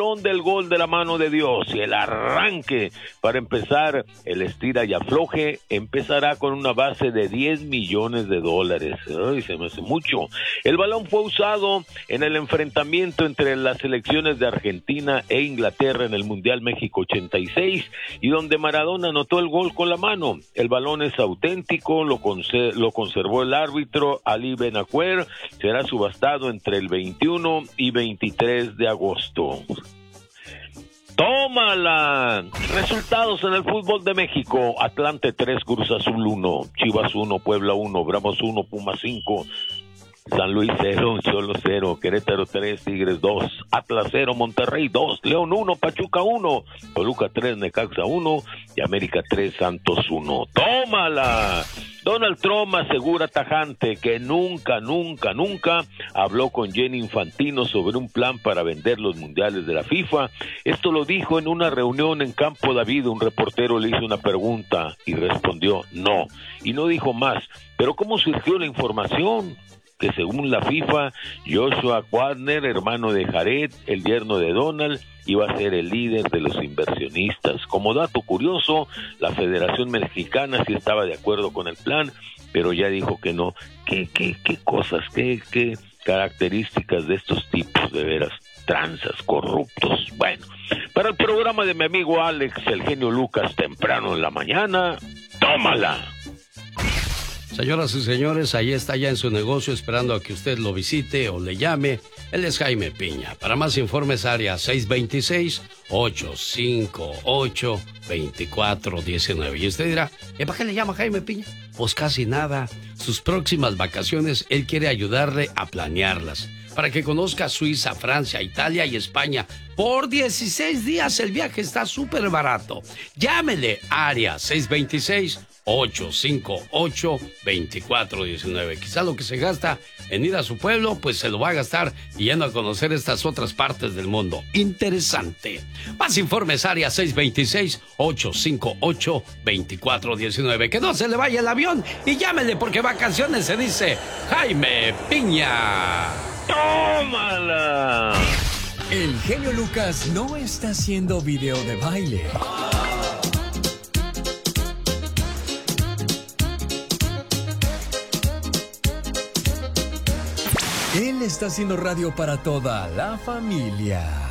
balón del gol de la mano de Dios y el arranque para empezar el estira y afloje empezará con una base de $10 millones. Ay, se me hace mucho. El balón fue usado en el enfrentamiento entre las selecciones de Argentina e Inglaterra en el Mundial México 86 y donde Maradona anotó el gol con la mano. El balón es auténtico, lo conservó el árbitro Ali Benacuer, será subastado entre el 21 y 23 de agosto. ¡Tómala! Resultados en el fútbol de México: Atlante 3, Cruz Azul 1, Chivas 1, Puebla 1, Bravos 1, Pumas 5, San Luis 0, Xolos 0, Querétaro 3, Tigres 2, Atlas 0, Monterrey 2, León 1, Pachuca 1, Toluca 3, Necaxa 1 y América 3, Santos 1. ¡Tómala! Donald Trump asegura tajante que nunca habló con Gianni Infantino sobre un plan para vender los mundiales de la FIFA. Esto lo dijo en una reunión en Campo David. Un reportero le hizo una pregunta y respondió no, y no dijo más. Pero ¿cómo surgió la información? Que según la FIFA, Joshua Wagner, hermano de Jared, el yerno de Donald, iba a ser el líder de los inversionistas. Como dato curioso, la Federación Mexicana sí estaba de acuerdo con el plan, pero ya dijo que no. ¿Qué cosas, qué características de estos tipos, de veras? Tranzas, corruptos. Bueno, para el programa de mi amigo Alex, el genio Lucas, temprano en la mañana, tómala. Señoras y señores, ahí está ya en su negocio esperando a que usted lo visite o le llame. Él es Jaime Piña. Para más informes, área 626-858-2419. Y usted dirá, ¿para qué le llama Jaime Piña? Pues casi nada. Sus próximas vacaciones, él quiere ayudarle a planearlas. Para que conozca Suiza, Francia, Italia y España. Por 16 días el viaje está súper barato. Llámele, área 626-858-2419. Quizá lo que se gasta en ir a su pueblo, pues se lo va a gastar yendo a conocer estas otras partes del mundo. Interesante. Más informes, área 626-858-2419. Que no se le vaya el avión y llámele porque vacaciones se dice Jaime Piña. ¡Tómala! El genio Lucas no está haciendo video de baile. Él está haciendo radio para toda la familia.